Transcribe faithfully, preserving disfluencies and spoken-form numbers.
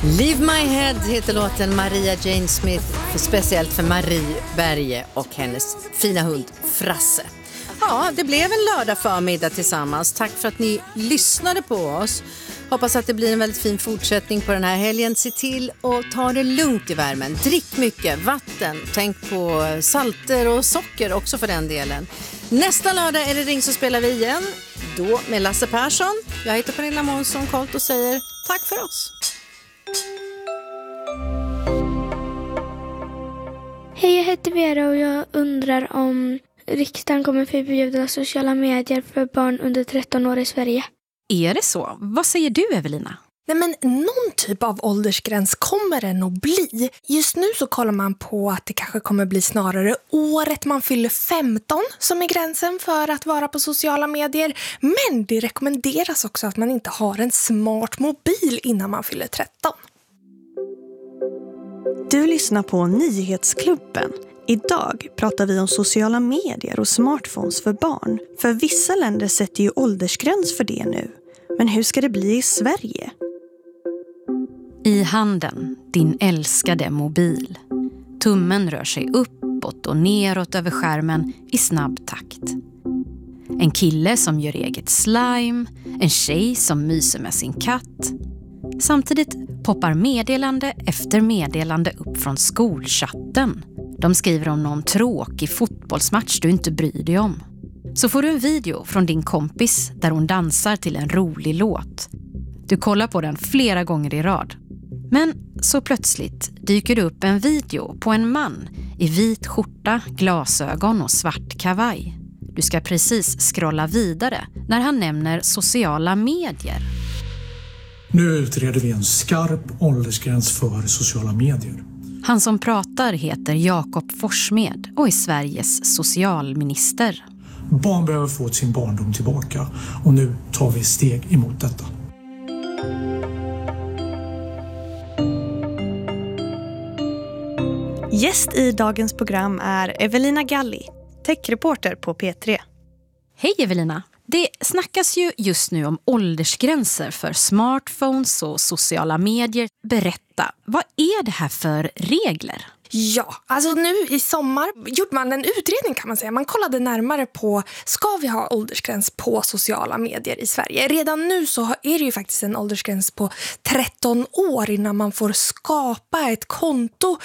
Leave My Head heter låten Maria Jane Smith, för speciellt för Marie Berge och hennes fina hund Frasse. Ja, det blev en lördag förmiddag tillsammans. Tack för att ni lyssnade på oss. Hoppas att det blir en väldigt fin fortsättning på den här helgen. Se till och ta det lugnt i värmen. Drick mycket vatten. Tänk på salter och socker också för den delen. Nästa lördag är det Ring så spelar vi igen. Då med Lasse Persson. Jag heter Pernilla Månsson Colt och säger tack för oss. Hej, jag heter Vera och jag undrar om riksdagen kommer förbjuda sociala medier för barn under tretton år i Sverige. Är det så? Vad säger du, Evelina? Nej, men någon typ av åldersgräns kommer det nog bli. Just nu så kollar man på att det kanske kommer bli snarare året man fyller femton som är gränsen för att vara på sociala medier. Men det rekommenderas också att man inte har en smart mobil innan man fyller tretton. Du lyssnar på Nyhetsklubben. Idag pratar vi om sociala medier och smartphones för barn. För vissa länder sätter ju åldersgräns för det nu. Men hur ska det bli i Sverige? I handen, din älskade mobil. Tummen rör sig uppåt och neråt över skärmen i snabb takt. En kille som gör eget slime. En tjej som myser med sin katt. Samtidigt poppar meddelande efter meddelande upp från skolchatten. De skriver om någon tråkig fotbollsmatch du inte bryr dig om. Så får du en video från din kompis där hon dansar till en rolig låt. Du kollar på den flera gånger i rad. Men så plötsligt dyker det upp en video på en man i vit skjorta, glasögon och svart kavaj. Du ska precis scrolla vidare när han nämner sociala medier. Nu utreder vi en skarp åldersgräns för sociala medier. Han som pratar heter Jakob Forssmed och är Sveriges socialminister. Barn behöver få sin barndom tillbaka och nu tar vi steg emot detta. Gäst i dagens program är Evelina Galli, techreporter på P tre. Hej Evelina! Det snackas ju just nu om åldersgränser för smartphones och sociala medier. Berätta, vad är det här för regler? Ja, alltså nu i sommar gjorde man en utredning kan man säga. Man kollade närmare på, ska vi ha åldersgräns på sociala medier i Sverige? Redan nu så är det ju faktiskt en åldersgräns på tretton år innan man får skapa ett konto